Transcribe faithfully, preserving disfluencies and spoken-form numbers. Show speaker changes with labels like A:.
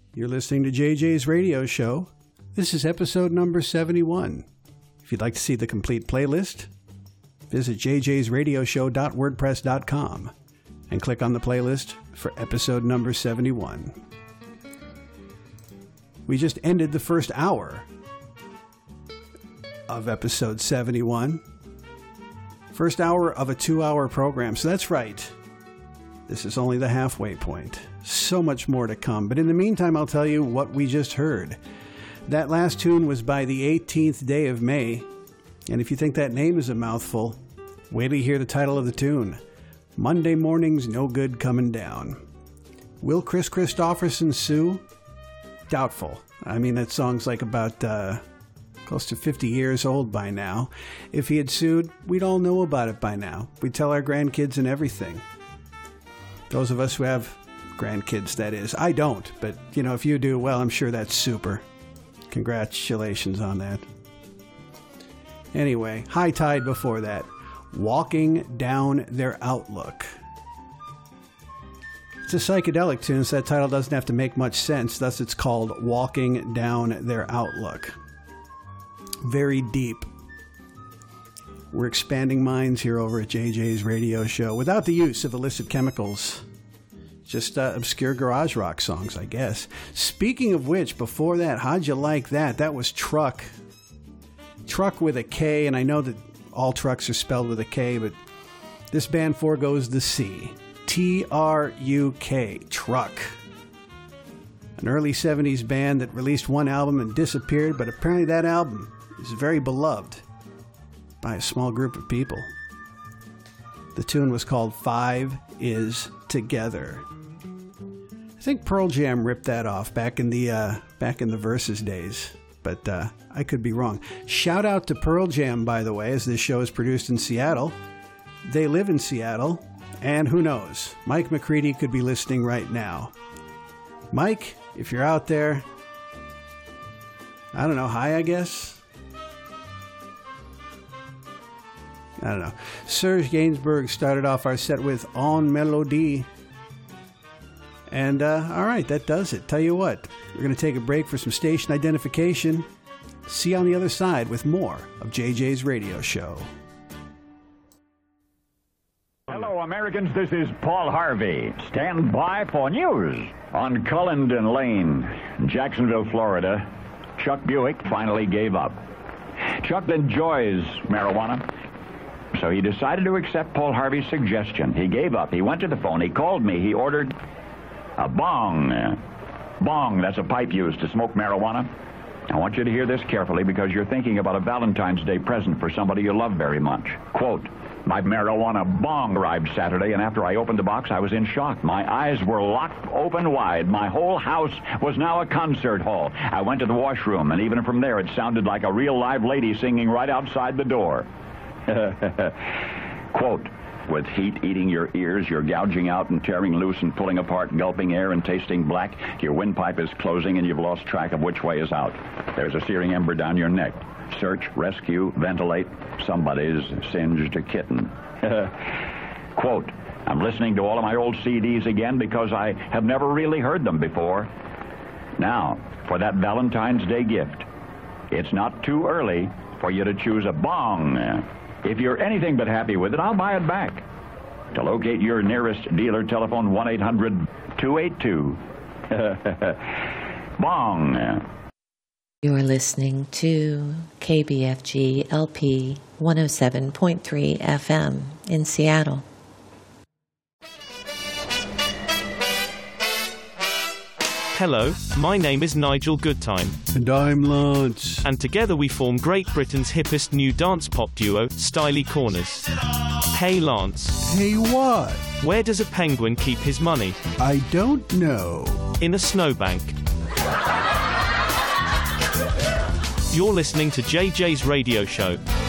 A: You're listening to J J's Radio Show. This is episode number seventy-one. If you'd like to see the complete playlist, visit j j's radio show dot wordpress dot com and click on the playlist for episode number seventy-one. We just ended the first hour of episode seventy-one. First hour of a two-hour program, so that's right. This is only the halfway point. So much more to come. But in the meantime, I'll tell you what we just heard. That last tune was by the eighteenth day of May. And if you think that name is a mouthful, wait till you hear the title of the tune. Monday Morning's No Good Coming Down. Will Chris Christopherson sue? Doubtful. I mean, that song's like about uh, close to fifty years old by now. If he had sued, we'd all know about it by now. We'd tell our grandkids and everything. Those of us who have grandkids, that is. I don't, but, you know, if you do, well, I'm sure that's super. Congratulations on that. Anyway, High Tide before that. Walking Down Their Outlook. It's a psychedelic tune, so that title doesn't have to make much sense. Thus, it's called Walking Down Their Outlook. Very deep. We're expanding minds here over at J J's Radio Show without the use of illicit chemicals. Just uh, obscure garage rock songs, I guess. Speaking of which, before that, how'd you like that? That was Truck. Truck with a K, and I know that all trucks are spelled with a K, but this band foregoes the C. T R U K, Truck. An early seventies band that released one album and disappeared, but apparently that album is very beloved by a small group of people. The tune was called Five Is Together. I think Pearl Jam ripped that off back in the uh, back in the Versus days, but uh, I could be wrong. Shout out to Pearl Jam, by the way, as this show is produced in Seattle. They live in Seattle, and who knows, Mike McCready could be listening right now. Mike, if you're out there, I don't know, hi, I guess? I don't know. Serge Gainsbourg started off our set with En Melodie. And, uh, all right, that does it. Tell you what, we're going to take a break for some station identification. See you on the other side with more of J J's Radio Show.
B: Hello, Americans. This is Paul Harvey. Stand by for news. On Cullendon Lane, Jacksonville, Florida, Chuck Buick finally gave up. Chuck enjoys marijuana, so he decided to accept Paul Harvey's suggestion. He gave up. He went to the phone. He called me. He ordered a bong. Bong, that's a pipe used to smoke marijuana. I want you to hear this carefully because you're thinking about a Valentine's Day present for somebody you love very much. Quote, my marijuana bong arrived Saturday, and after I opened the box, I was in shock. My eyes were locked open wide. My whole house was now a concert hall. I went to the washroom, and even from there, it sounded like a real live lady singing right outside the door. Quote, with heat eating your ears, you're gouging out and tearing loose and pulling apart, gulping air and tasting black. Your windpipe is closing and you've lost track of which way is out. There's a searing ember down your neck. Search, rescue, ventilate. Somebody's singed a kitten. Quote, I'm listening to all of my old C Ds again because I have never really heard them before. Now, for that Valentine's Day gift, it's not too early for you to choose a bong. If you're anything but happy with it, I'll buy it back. To locate your nearest dealer, telephone one eight hundred two eight two bong.
C: You're listening to K B F G L P one oh seven point three F M in Seattle.
D: Hello, my name is Nigel Goodtime.
A: And I'm Lance.
D: And together we form Great Britain's hippest new dance pop duo, Styly Corners. Hey Lance.
A: Hey what?
D: Where does a penguin keep his money?
A: I don't know.
D: In a snowbank. You're listening to J J's Radio Show,